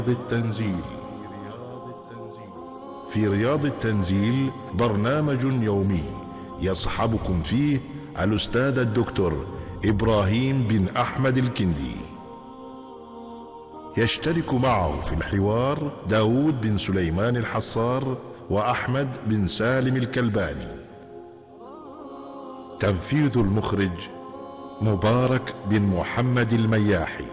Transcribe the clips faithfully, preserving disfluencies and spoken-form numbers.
التنزيل. في رياض التنزيل برنامج يومي يصحبكم فيه الأستاذ الدكتور إبراهيم بن أحمد الكندي. يشترك معه في الحوار داود بن سليمان الحصار وأحمد بن سالم الكلباني. تنفيذ المخرج مبارك بن محمد المياحي.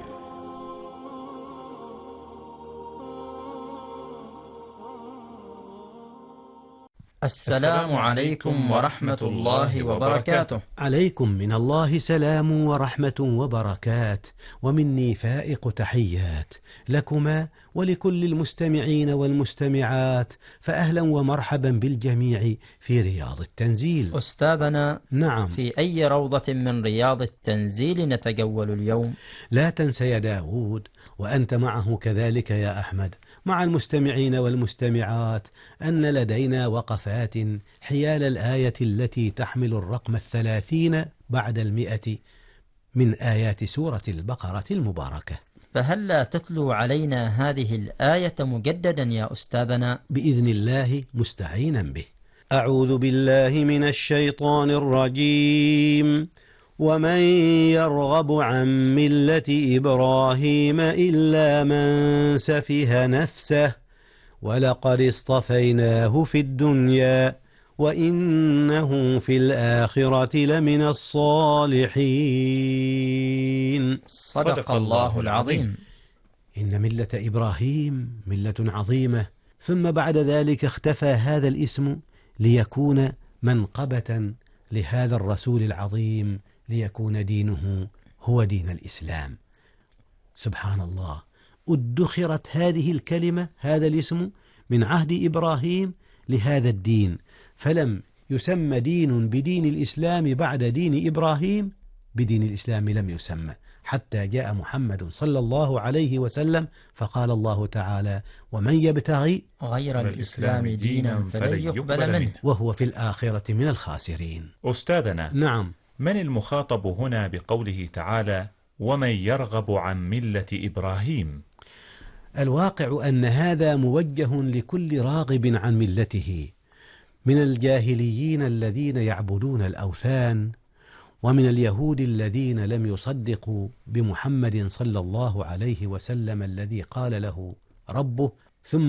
السلام عليكم ورحمة الله وبركاته. عليكم من الله سلام ورحمة وبركات، ومني فائق تحيات لكما ولكل المستمعين والمستمعات، فأهلا ومرحبا بالجميع في رياض التنزيل. أستاذنا، نعم، في أي روضة من رياض التنزيل نتجول اليوم؟ لا تنسى يا داود، وأنت معه كذلك يا أحمد، مع المستمعين والمستمعات، أن لدينا وقفات حيال الآية التي تحمل الرقم الثلاثين بعد المئة من آيات سورة البقرة المباركة. فهلا تتلو علينا هذه الآية مجددا يا أستاذنا؟ بإذن الله مستعينا به. أعوذ بالله من الشيطان الرجيم. ومن يرغب عن ملة إبراهيم إلا من سفه نفسه ولقد اصطفيناه في الدنيا وإنه في الآخرة لمن الصالحين. صدق الله العظيم. إن ملة إبراهيم ملة عظيمة، ثم بعد ذلك اختفى هذا الاسم ليكون منقبة لهذا الرسول العظيم، ليكون دينه هو دين الإسلام. سبحان الله، ادخرت هذه الكلمة، هذا الاسم، من عهد إبراهيم لهذا الدين، فلم يسمى دين بدين الإسلام بعد دين إبراهيم، بدين الإسلام لم يسمى، حتى جاء محمد صلى الله عليه وسلم فقال الله تعالى: ومن يبتغي غير الإسلام دينا فلن يقبل منه وهو في الآخرة من الخاسرين. أستاذنا، نعم، من المخاطب هنا بقوله تعالى ومن يرغب عن ملة إبراهيم؟ الواقع أن هذا موجه لكل راغب عن ملته، من الجاهليين الذين يعبدون الأوثان، ومن اليهود الذين لم يصدقوا بمحمد صلى الله عليه وسلم الذي قال له ربه